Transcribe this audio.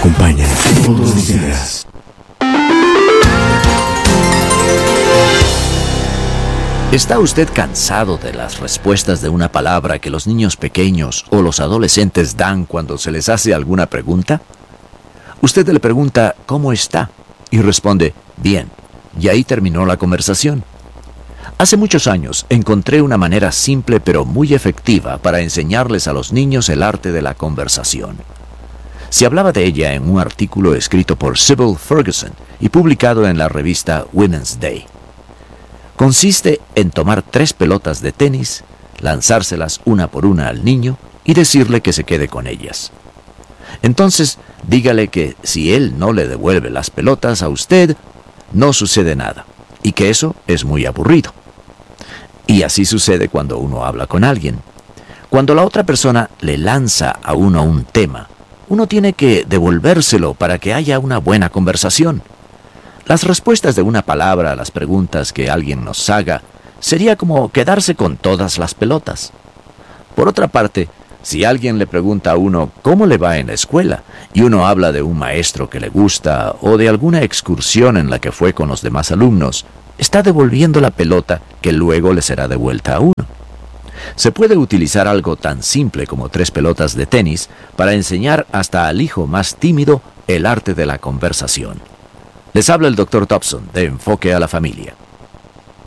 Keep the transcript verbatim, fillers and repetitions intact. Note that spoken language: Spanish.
acompaña todos los días. ¿Está usted cansado de las respuestas de una palabra que los niños pequeños o los adolescentes dan cuando se les hace alguna pregunta? Usted le pregunta ¿cómo está? Y responde bien, y ahí terminó la conversación. Hace muchos años encontré una manera simple pero muy efectiva para enseñarles a los niños el arte de la conversación. Se hablaba de ella en un artículo escrito por Sybil Ferguson y publicado en la revista Women's Day. Consiste en tomar tres pelotas de tenis, lanzárselas una por una al niño y decirle que se quede con ellas. Entonces, dígale que si él no le devuelve las pelotas a usted, no sucede nada, y que eso es muy aburrido. Y así sucede cuando uno habla con alguien. Cuando la otra persona le lanza a uno un tema, uno tiene que devolvérselo para que haya una buena conversación. Las respuestas de una palabra a las preguntas que alguien nos haga sería como quedarse con todas las pelotas. Por otra parte, si alguien le pregunta a uno cómo le va en la escuela y uno habla de un maestro que le gusta o de alguna excursión en la que fue con los demás alumnos, está devolviendo la pelota que luego le será devuelta a uno. Se puede utilizar algo tan simple como tres pelotas de tenis para enseñar hasta al hijo más tímido el arte de la conversación. Les habla el doctor Dobson de Enfoque a la Familia.